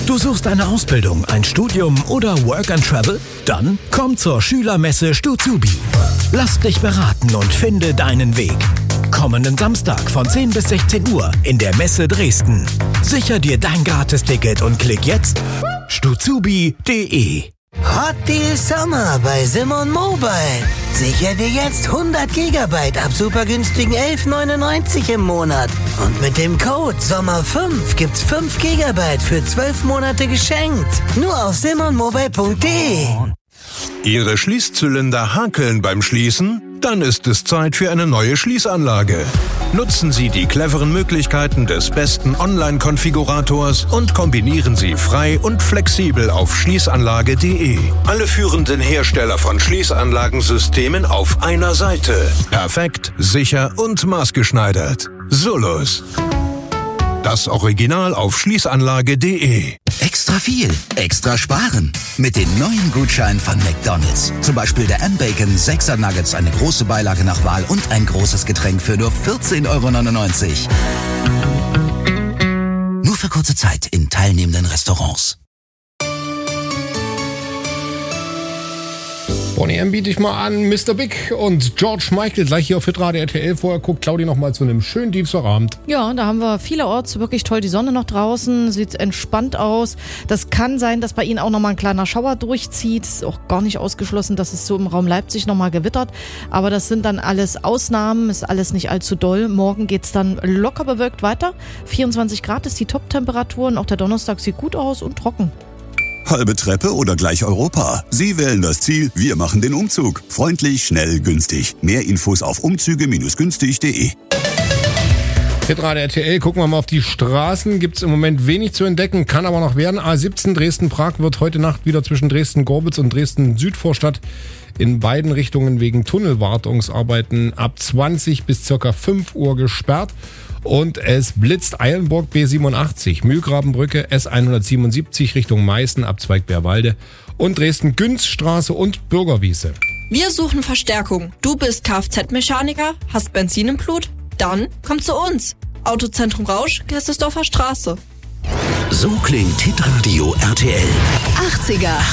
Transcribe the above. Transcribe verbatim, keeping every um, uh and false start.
Du suchst eine Ausbildung, ein Studium oder Work and Travel? Dann komm zur Schülermesse Stuzubi. Lass dich beraten und finde deinen Weg. Kommenden Samstag von zehn bis sechzehn Uhr in der Messe Dresden. Sicher dir dein Gratisticket und klick jetzt stuzubi punkt de. Hot Deal Sommer bei Simon Mobile. Sicher dir jetzt hundert Gigabyte ab super günstigen elf neunundneunzig im Monat. Und mit dem Code Sommer fünf gibt's fünf Gigabyte für zwölf Monate geschenkt. Nur auf simon mobile punkt de. Ihre Schließzylinder hakeln beim Schließen? Dann ist es Zeit für eine neue Schließanlage. Nutzen Sie die cleveren Möglichkeiten des besten Online-Konfigurators und kombinieren Sie frei und flexibel auf schließanlage punkt de. Alle führenden Hersteller von Schließanlagensystemen auf einer Seite. Perfekt, sicher und maßgeschneidert. Solus. Das Original auf schließanlage punkt de. Extra viel, extra sparen. Mit den neuen Gutscheinen von McDonald's. Zum Beispiel der M-Bacon sechser Nuggets, eine große Beilage nach Wahl und ein großes Getränk für nur vierzehn Euro neunundneunzig. Nur für kurze Zeit in teilnehmenden Restaurants. Bonnie M biete ich mal an, Mister Big und George Michael gleich hier auf Hitradio R T L. Vorher guckt Claudi noch mal zu einem schönen Dienstagabend. Ja, da haben wir vielerorts wirklich toll die Sonne noch draußen, sieht entspannt aus. Das kann sein, dass bei Ihnen auch noch mal ein kleiner Schauer durchzieht. Ist auch gar nicht ausgeschlossen, dass es so im Raum Leipzig noch mal gewittert. Aber das sind dann alles Ausnahmen, ist alles nicht allzu doll. Morgen geht's dann locker bewölkt weiter. vierundzwanzig Grad ist die Top-Temperatur und auch der Donnerstag sieht gut aus und trocken. Halbe Treppe oder gleich Europa? Sie wählen das Ziel, wir machen den Umzug. Freundlich, schnell, günstig. Mehr Infos auf umzüge günstig punkt de. Hitradio R T L, gucken wir mal auf die Straßen. Gibt es im Moment wenig zu entdecken, kann aber noch werden. A siebzehn Dresden-Prag wird heute Nacht wieder zwischen Dresden-Gorbitz und Dresden-Südvorstadt in beiden Richtungen wegen Tunnelwartungsarbeiten ab zwanzig bis circa fünf Uhr gesperrt. Und es blitzt Eilenburg B siebenundachtzig, Mühlgrabenbrücke S hundertsiebenundsiebzig Richtung Meißen, Abzweig Bärwalde und Dresden-Günzstraße und Bürgerwiese. Wir suchen Verstärkung. Du bist Kfz-Mechaniker, hast Benzin im Blut? Dann komm zu uns. Autozentrum Rausch, Kestersdorfer Straße. So klingt Hitradio R T L. achtziger